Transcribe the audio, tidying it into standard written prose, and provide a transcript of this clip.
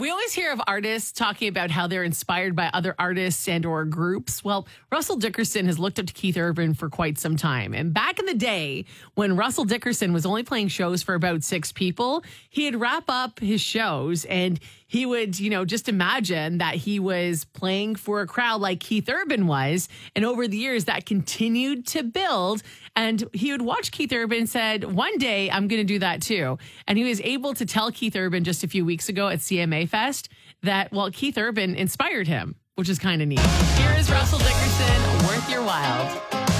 We always hear of artists talking about how they're inspired by other artists and or groups. Well, Russell Dickerson has looked up to Keith Urban for quite some time. And back in the day, when Russell Dickerson was only playing shows for about 6 people, he'd wrap up his shows and he would, just imagine that he was playing for a crowd like Keith Urban was. And over the years, that continued to build. And he would watch Keith Urban and said, one day I'm going to do that too. And he was able to tell Keith Urban just a few weeks ago at CMA Fest that, Keith Urban inspired him, which is kind of neat. Here is Russell Dickerson, Worth Your While.